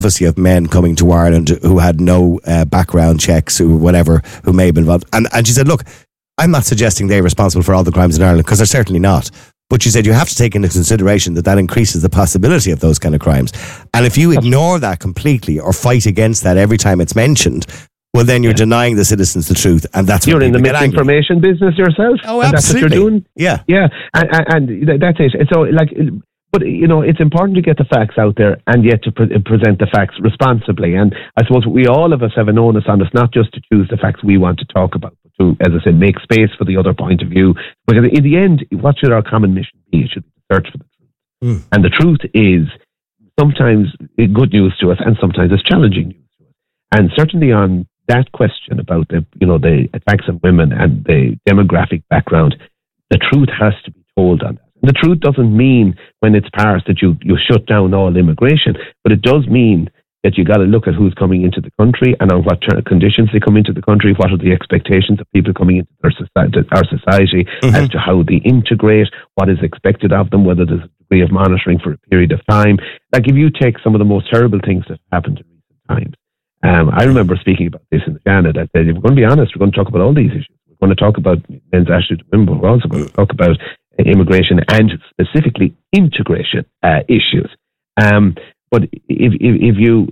obviously of men coming to Ireland who had no background checks, who may have been involved. And she said, look, I'm not suggesting they're responsible for all the crimes in Ireland, because they're certainly not. But she said you have to take into consideration that increases the possibility of those kind of crimes. And if you ignore that completely or fight against that every time it's mentioned, well, then you're denying the citizens the truth, and that's you're in the misinformation business yourself. Oh, absolutely. And that's what you're doing. Yeah, and that's it. So, but it's important to get the facts out there, and yet to present the facts responsibly. And I suppose all of us have an onus on us, not just to choose the facts we want to talk about, but to, as I said, make space for the other point of view. Because in the end, what should our common mission be? It should be to search for the truth. And the truth is sometimes good news to us, and sometimes it's challenging news to us. And certainly on that question about the attacks on women and the demographic background, the truth has to be told on that. And the truth doesn't mean when it's parsed that you shut down all immigration, but it does mean that you got to look at who's coming into the country and on what conditions they come into the country, what are the expectations of people coming into our society as to how they integrate, what is expected of them, whether there's a degree of monitoring for a period of time. Like if you take some of the most terrible things that have happened in recent times, I remember speaking about this in the Janet. I said, if we're going to be honest, we're going to talk about all these issues. We're going to talk about men's attitude to women, but we're also going to talk about immigration and specifically integration issues. But if you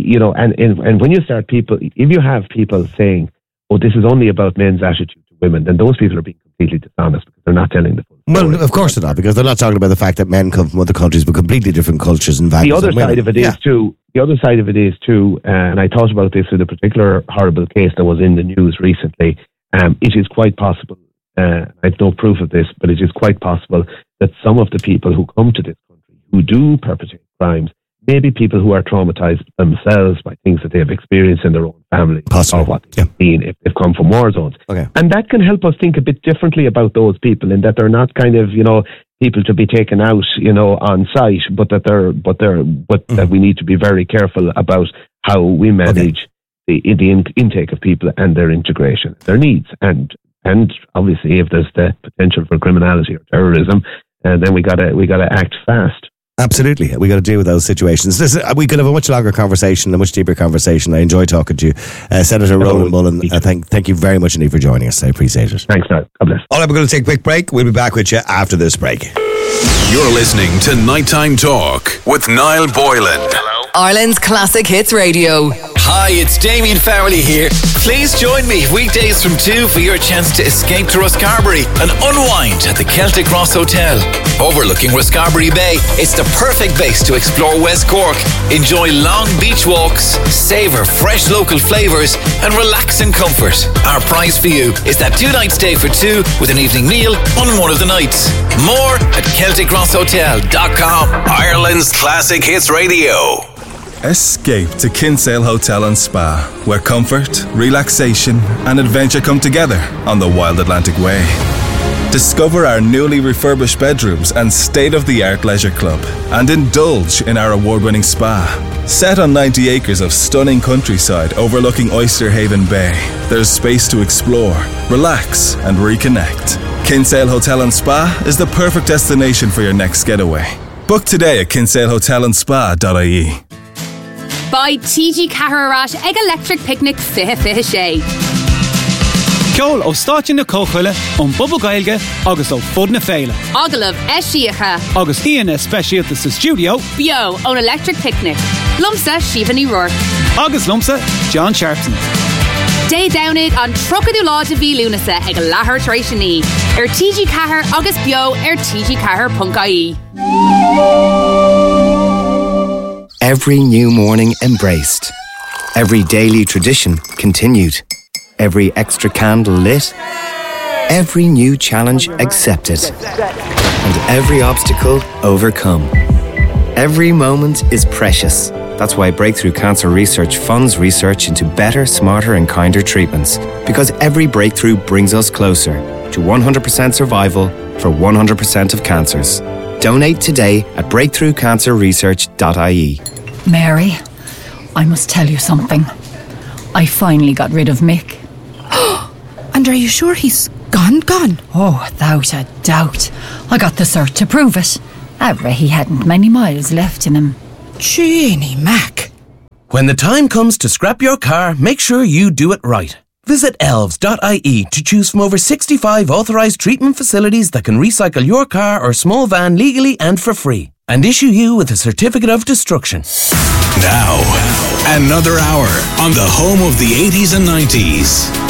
and when you start if you have people saying, "Oh, this is only about men's attitude to women," then those people are being completely dishonest because they're not telling the full story. Well, of course they're not, because they're not talking about the fact that men come from other countries with completely different cultures and values. The other side of it is too. The other side of it is too, and I thought about this with a particular horrible case that was in the news recently. It is quite possible. I have no proof of this, but it is quite possible that some of the people who come to this country who do perpetrate crimes may be people who are traumatized themselves by things that they have experienced in their own family, or what they've seen if they've come from war zones. Okay. And that can help us think a bit differently about those people, in that they're not kind of, people to be taken out, on site, but that we need to be very careful about how we manage the intake of people and their integration, their needs. And obviously, if there's the potential for criminality or terrorism, then we gotta act fast. Absolutely, we got to deal with those situations. Listen, we could have a much longer conversation, a much deeper conversation. I enjoy talking to you, Senator Ronan Mullen. Thank you very much indeed for joining us. I appreciate it. Thanks, Niall. God bless. All right, we're going to take a quick break. We'll be back with you after this break. You're listening to Nighttime Talk with Niall Boylan. Hello. Ireland's Classic Hits Radio. Hi, it's Damien Farrelly here. Please join me weekdays from 2 for your chance to escape to Rosscarbery and unwind at the Celtic Ross Hotel. Overlooking Rosscarbery Bay, it's the perfect base to explore West Cork, enjoy long beach walks, savour fresh local flavours and relax in comfort. Our prize for you is that 2-night stay for 2 with an evening meal on one of the nights. More at CelticRossHotel.com. Ireland's Classic Hits Radio. Escape to Kinsale Hotel and Spa, where comfort, relaxation and adventure come together on the Wild Atlantic Way. Discover our newly refurbished bedrooms and state-of-the-art leisure club, and indulge in our award-winning spa. Set on 90 acres of stunning countryside overlooking Oyster Haven Bay, there's space to explore, relax and reconnect. Kinsale Hotel and Spa is the perfect destination for your next getaway. Book today at kinsalehotelandspa.ie. By TG Caharat ag electric picnic fihe sé. Ceol ó stáit na cóchuile ón Bubba Gaeilge agus ó fud na féile. Agalamh eisiacha. Agus íana speisialta sa studio. Bio ón electric picnic. Lumsa Siobhan Rourke. Agus lumsa John Sharpson. Day downig an trocadú láid a bhí lúnasa ag láthair tar éis ní. TG Cahar agus bio tgcahar.ie. Every new morning embraced. Every daily tradition continued. Every extra candle lit. Every new challenge accepted. And every obstacle overcome. Every moment is precious. That's why Breakthrough Cancer Research funds research into better, smarter and kinder treatments. Because every breakthrough brings us closer to 100% survival for 100% of cancers. Donate today at breakthroughcancerresearch.ie. Mary, I must tell you something. I finally got rid of Mick. And are you sure he's gone? Oh, without a doubt. I got the cert to prove it. However, he hadn't many miles left in him. Jeannie Mac. When the time comes to scrap your car, make sure you do it right. Visit elves.ie to choose from over 65 authorised treatment facilities that can recycle your car or small van legally and for free, and issue you with a certificate of destruction. Now, another hour on the home of the 80s and 90s.